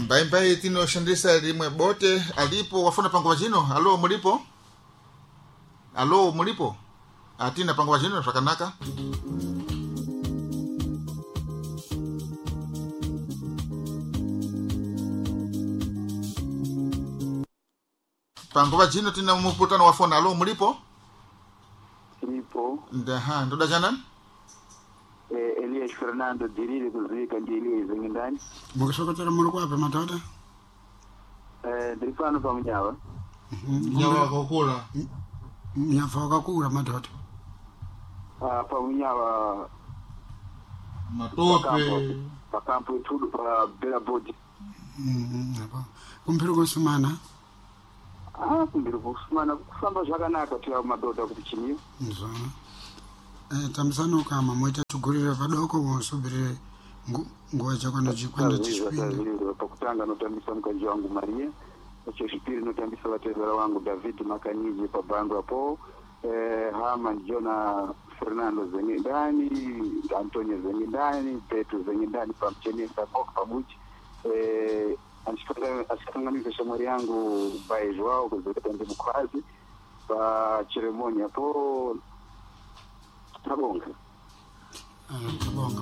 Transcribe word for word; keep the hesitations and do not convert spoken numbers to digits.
Mbai mbai tino shandisa limwe bote alipo wafuna pango wajino. Alo mulipo? Alo mulipo? Atina pango wajino takanaka. Pango wajino tina muputano wafuna. Alo mulipo? Mulipo. Ndaha, ndoda janan? Eh, Elias Fernando dirili kuzika njili zingindani. Mukisoko tera muluko apa matata? Eh, ndifano pa mnyawa. Mnyawa kokula. Mnyawa kokula matata. Ah, pa mnyawa matope. Pa kampo tudu pa bela bodi. Mhm, apa. Kumpiru kusumana? Ah, kumpiru kusumana kusamba zvakanaka tiya madoda kuti chiniyo. Nzona. Eh, tamsano kama mwita tugurira padoko wosubire nguwa chakwana chikwenda chipinda. Pakutanga notambisa mkaji wangu Maria. Chechipiri notambisa watezera wangu David Makaniji pa bango hapo. Eh, Hama Jona Fernando Zengindani, Antonio Zengindani, Petro Zengindani pa mcheni pa pabuchi. Eh, asikanganiza shamari yangu bai Joao kuzileta ndi mkwazi pa ceremonia hapo Tabonga. Ah, Tabonga.